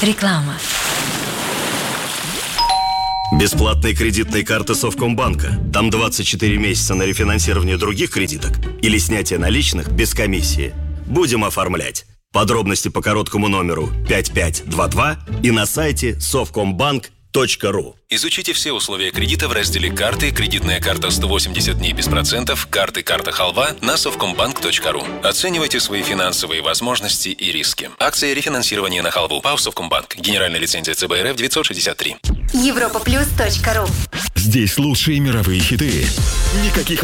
Реклама. Бесплатные кредитные карты Совкомбанка. Там 24 месяца на рефинансирование других кредиток или снятие наличных без комиссии. Будем оформлять. Подробности по короткому номеру 5522 и на сайте совкомбанк.ру. Изучите все условия кредита в разделе «Карты», «Кредитная карта 180 дней без процентов», «Карты», «Карта Халва» на совкомбанк.ру. Оценивайте свои финансовые возможности и риски. Акция рефинансирования на Халву. ПАО «Совкомбанк». Генеральная лицензия ЦБРФ 963. Европаплюс.ру. Здесь лучшие мировые хиты. Никаких